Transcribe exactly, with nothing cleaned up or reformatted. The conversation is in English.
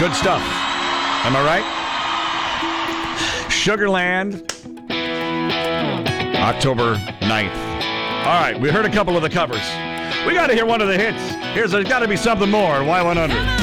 Good stuff. Am I right? Sugarland, October ninth. All right, we heard a couple of the covers. We got to hear one of the hits. Here's There's Got to Be Something More, Y one hundred.